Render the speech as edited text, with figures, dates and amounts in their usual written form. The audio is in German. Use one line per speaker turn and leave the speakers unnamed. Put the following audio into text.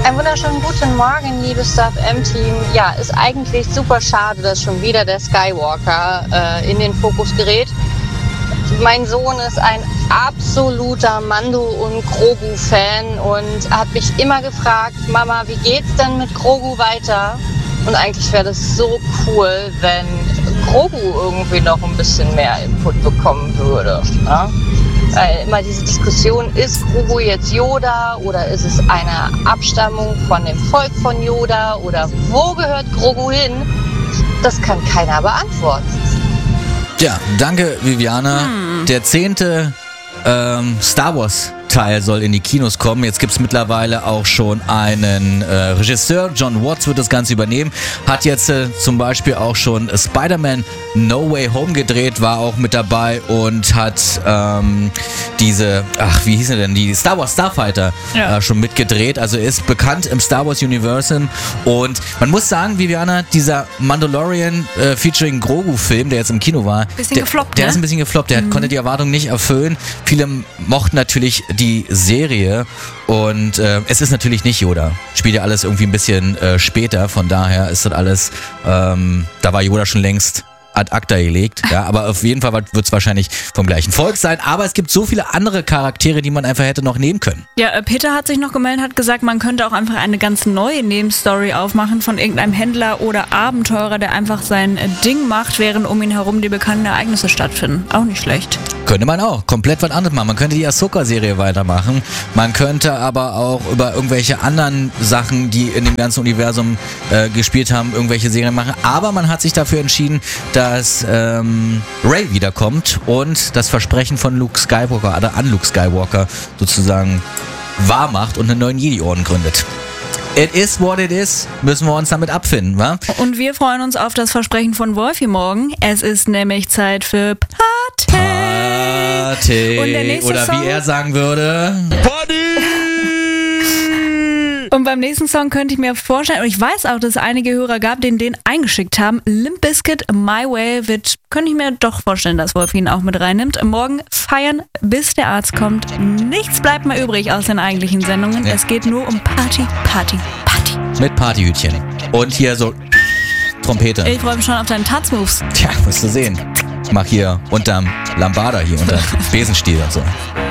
Einen wunderschönen guten Morgen, liebes Star-FM-Team. Ja, ist eigentlich super schade, dass schon wieder der Skywalker in den Fokus gerät. Mein Sohn ist ein absoluter Mando- und Grogu-Fan und hat mich immer gefragt, Mama, wie geht's denn mit Grogu weiter? Und eigentlich wäre das so cool, wenn Grogu irgendwie noch ein bisschen mehr Input bekommen würde. Ne? Weil immer diese Diskussion, ist Grogu jetzt Yoda oder ist es eine Abstammung von dem Volk von Yoda oder wo gehört Grogu hin? Das kann keiner beantworten.
Ja, danke Viviana. Der 10. Star Wars Teil soll in die Kinos kommen. Jetzt gibt es mittlerweile auch schon einen Regisseur, John Watts wird das Ganze übernehmen, hat jetzt zum Beispiel auch schon Spider-Man No Way Home gedreht, war auch mit dabei und hat wie hieß er denn, die Star Wars Starfighter schon mitgedreht, also ist bekannt im Star Wars Universum und man muss sagen, Viviana, dieser Mandalorian featuring Grogu-Film, der jetzt im Kino war, der ist ein bisschen gefloppt, der konnte die Erwartungen nicht erfüllen. Viele mochten natürlich die Serie und es ist natürlich nicht Yoda. Spielt ja alles irgendwie ein bisschen später, von daher ist das alles, da war Yoda schon längst ad acta gelegt, ja, aber auf jeden Fall wird es wahrscheinlich vom gleichen Volk sein, aber es gibt so viele andere Charaktere, die man einfach hätte noch nehmen können.
Ja, Peter hat sich noch gemeldet, hat gesagt, man könnte auch einfach eine ganz neue Nebenstory aufmachen von irgendeinem Händler oder Abenteurer, der einfach sein Ding macht, während um ihn herum die bekannten Ereignisse stattfinden. Auch nicht schlecht.
Könnte man auch komplett was anderes machen. Man könnte die Ahsoka-Serie weitermachen. Man könnte aber auch über irgendwelche anderen Sachen, die in dem ganzen Universum gespielt haben, irgendwelche Serien machen. Aber man hat sich dafür entschieden, dass Rey wiederkommt und das Versprechen von Luke Skywalker oder an Luke Skywalker sozusagen wahr macht und einen neuen Jedi-Orden gründet. It is what it is. Müssen wir uns damit abfinden, wa?
Und wir freuen uns auf das Versprechen von Wolfi morgen. Es ist nämlich Zeit für Party. Und der nächste
oder
Song,
wie er sagen würde, Party!
Und beim nächsten Song könnte ich mir vorstellen, und ich weiß auch, dass es einige Hörer gab, denen den eingeschickt haben. Limp Bizkit, My Way, könnte ich mir doch vorstellen, dass Wolf ihn auch mit reinnimmt. Morgen feiern, bis der Arzt kommt. Nichts bleibt mehr übrig aus den eigentlichen Sendungen. Ja. Es geht nur um Party, Party, Party.
Mit Partyhütchen. Und hier so Trompete.
Ich freue mich schon auf deinen Tanzmoves.
Tja, wirst du sehen. Ich mach hier unterm Lambada, hier unter Besenstiel und so.